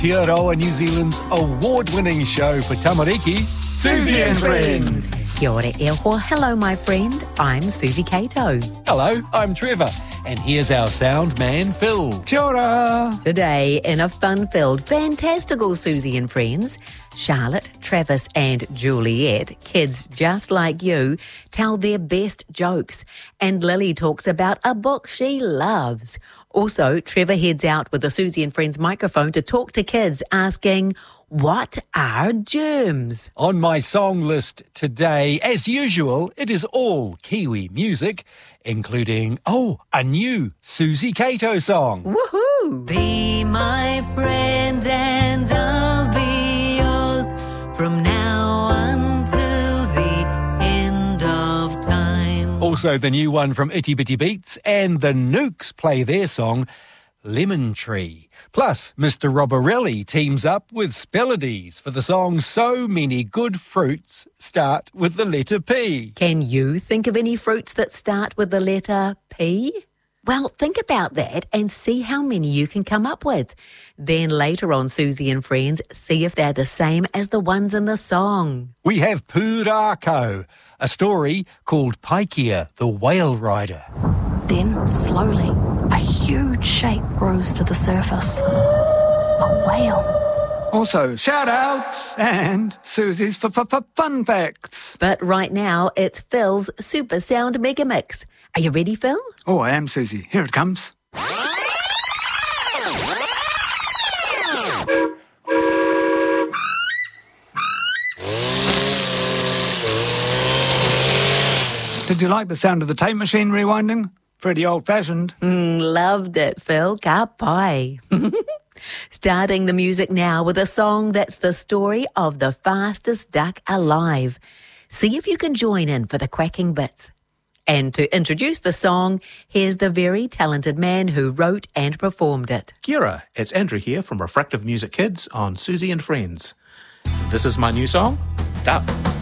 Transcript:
Te Aroa New Zealand's award-winning show for tamariki, Susie and Friends. Kia ora e hoa. Hello, my friend. I'm Susie Cato. Hello, I'm Trevor, and here's our sound man, Phil. Kia ora. Today, in a fun-filled, fantastical Susie and Friends, Charlotte, Travis and Juliet, kids just like you, tell their best jokes. And Lily talks about a book she loves. Also, Trevor heads out with the Susie and Friends microphone to talk to kids, asking, what are germs? On my song list today, as usual, it is all Kiwi music, including, a new Susie Cato song. Woohoo! Be my friend and I'll be yours from now until the end of time. Also the new one from Itty Bitty Beats, and the Nukes play their song, Lemon Tree. Plus, Mr. Roborelli teams up with Spelodies for the song So Many Good Fruits Start with the letter P. Can you think of any fruits that start with the letter P? Well, think about that and see how many you can come up with. Then later on Susie and Friends, see if they're the same as the ones in the song. We have Pūrākau, a story called Paikea, the Whale Rider. Then, slowly, a huge shape rose to the surface. A whale. Also, shout-outs and Susie's fun facts. But right now, it's Phil's Super Sound Mega Mix. Are you ready, Phil? Oh, I am, Susie. Here it comes. Did you like the sound of the tape machine rewinding? Pretty old-fashioned. Loved it, Phil. Ka pai. Starting the music now with a song that's the story of the fastest duck alive. See if you can join in for the quacking bits. And to introduce the song, here's the very talented man who wrote and performed it. Kia ora, it's Andrew here from Refractive Music Kids on Susie and Friends. This is my new song, Duck.